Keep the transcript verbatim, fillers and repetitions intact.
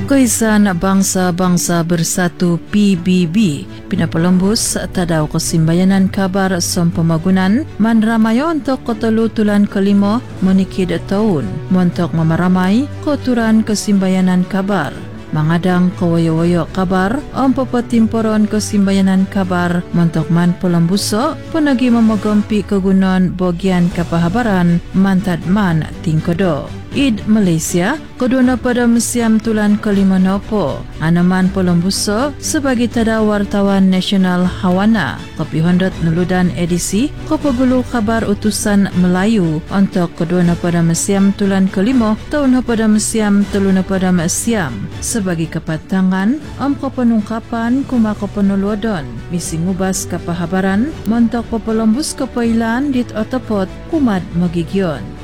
Kahisan Bangsa-Bangsa Bersatu P B B pinapalembus tadaw kesimbayanan kabar som pemagunan man ramayo untuk ketulutulan kelima menikid tahun montok memaramai koturan kesimbayanan kabar mangadang kawayo-wayo kabar om pepetimporon kesimbayanan kabar montok man pelembuso penagi memegampi kegunaan bagian kapahabaran mantad man tingkodo Id Malaysia kedua pada Museum Tulan Kelima Nopo anaman pelembuso sebagai tada wartawan nasional Hawana kopi hondat neludan edisi kopagulu kabar utusan Melayu untuk kedua pada Museum Tulan Kelima tahun pada Museum Teluna pada Museum sebagai kepatangan om kepenungkapan kuma kepenulodon misi ngubas kapahabaran montok pelembus kepailan dit otopot kumat magigion